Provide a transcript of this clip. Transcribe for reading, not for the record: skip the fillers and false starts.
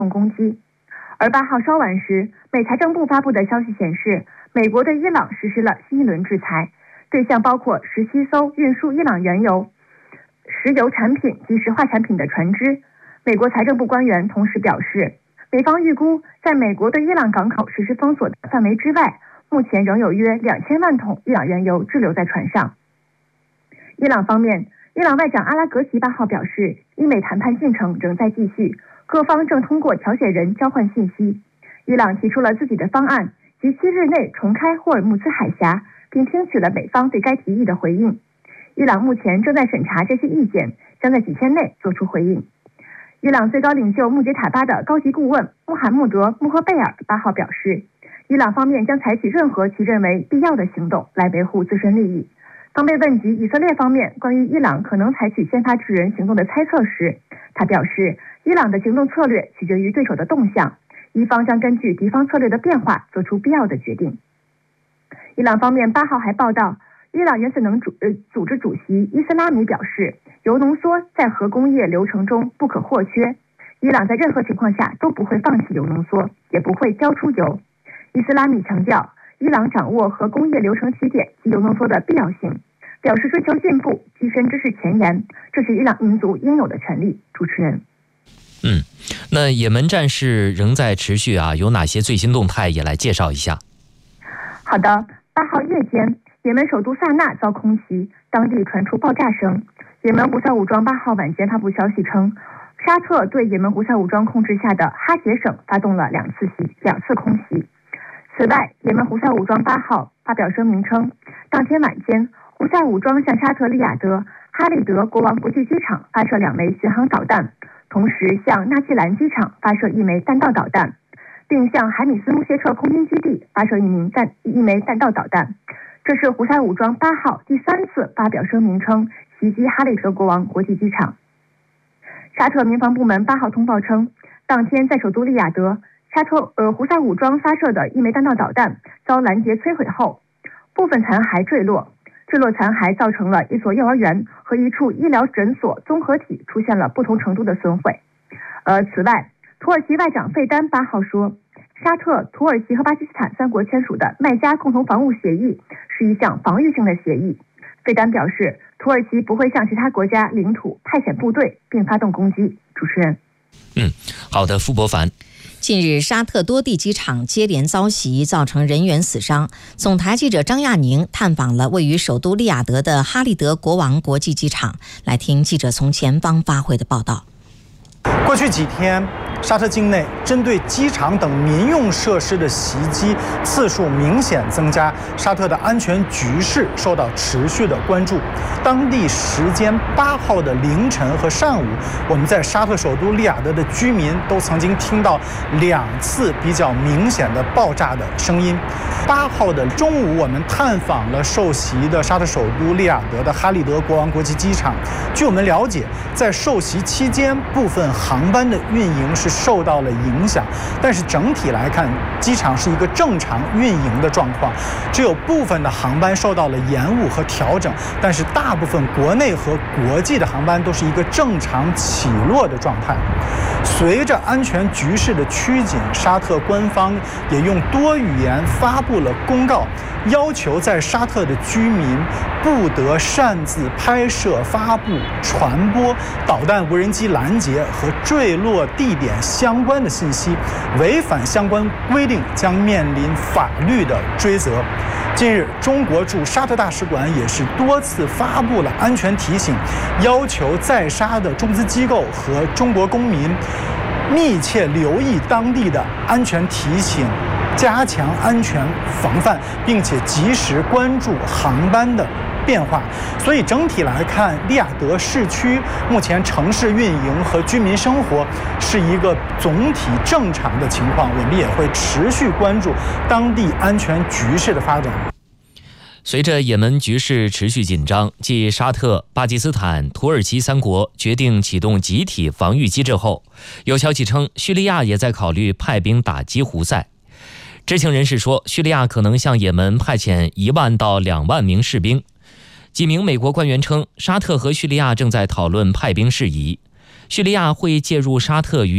动攻击。而8号稍晚时，美财政部发布的消息显示，美国对伊朗实施了新一轮制裁，对象包括17艘运输伊朗原油、石油产品及石化产品的船只。美国财政部官员同时表示，美方预估在美国对伊朗港口实施封锁的范围之外，目前仍有约2000万桶伊朗原油滞留在船上。伊朗方面，伊朗外长阿拉格齐8号表示，伊美谈判进程仍在继续，各方正通过调解人交换信息。伊朗提出了自己的方案，即7日内重开霍尔木兹海峡，并听取了美方对该提议的回应。伊朗目前正在审查这些意见，将在几天内做出回应。伊朗最高领袖穆杰塔巴的高级顾问穆罕默德·穆赫贝尔8号表示，伊朗方面将采取任何其认为必要的行动来维护自身利益。当被问及以色列方面关于伊朗可能采取先发制人行动的猜测时，他表示，伊朗的行动策略取决于对手的动向，伊方将根据敌方策略的变化做出必要的决定。伊朗方面8号还报道，伊朗原子能组织主席伊斯拉米表示，铀浓缩在核工业流程中不可或缺，伊朗在任何情况下都不会放弃铀浓缩，也不会交出铀。伊斯拉米强调，伊朗掌握核工业流程起点及铀浓缩的必要性，表示追求进步、跻身知识前沿，这是伊朗民族应有的权利。主持人， 那也门战事仍在持续啊，有哪些最新动态也来介绍一下。 好的，8号夜间，也门首都萨那遭空袭，当地传出爆炸声。也门胡塞武装8号晚间发布消息称，沙特对也门胡塞武装控制下的哈杰省发动了两次空袭。此外，也门胡塞武装8号发表声明称，当天晚间，胡塞武装向沙特利雅得哈利德国王国际机场发射2枚巡航导弹，同时向纳季兰机场发射1枚弹道导弹，并向海米斯穆谢特空军基地发射一枚弹道导弹。这是胡塞武装8号第3次发表声明称袭击哈利德国王国际机场。沙特民防部门8号通报称，当天在首都利雅得，胡塞武装发射的1枚弹道导弹遭拦截摧毁后，部分残骸坠落残骸造成了一所幼儿园和一处医疗诊所综合体出现了不同程度的损毁。此外，土耳其外长费丹8号说，沙特、土耳其和巴基斯坦3国签署的麦加共同防务协议是一项防御性的协议。费丹表示，土耳其不会向其他国家领土派遣部队并发动攻击。主持人， 好的，傅伯凡。 近日，沙特多地机场接连遭袭，造成人员死伤。总台记者张亚宁探访了位于首都利雅得的哈利德国王国际机场，来听记者从前方发回的报道。 过去几天，沙特境内针对机场等民用设施的袭击次数明显增加，沙特的安全局势受到持续的关注。当地时间8号的凌晨和上午，我们在沙特首都利雅得的居民都曾经听到2次比较明显的爆炸的声音。8号的中午，我们探访了受袭的沙特首都利雅得的哈利德国王国际机场。据我们了解，在受袭期间，部分航班的运营是受到了影响，但是整体来看，机场是一个正常运营的状况，只有部分的航班受到了延误和调整，但是大部分国内和国际的航班都是一个正常起落的状态。随着安全局势的趋紧，沙特官方也用多语言发布了公告，要求在沙特的居民不得擅自拍摄、发布、传播导弹、无人机拦截和坠落地点相关的信息，违反相关规定将面临法律的追责。近日，中国驻沙特大使馆也是多次发布了安全提醒，要求在沙的中资机构和中国公民密切留意当地的安全提醒，加强安全防范，并且及时关注航班的变化。所以整体来看，利雅得市区目前城市运营和居民生活是一个总体正常的情况，我们也会持续关注当地安全局势的发展。 随着也门局势持续紧张，继沙特、巴基斯坦、土耳其3国决定启动集体防御机制后，有消息称叙利亚也在考虑派兵打击胡塞。知情人士说，叙利亚可能向也门派遣1万到2万名士兵。几名美国官员称，沙特和叙利亚正在讨论派兵事宜，叙利亚会介入沙特与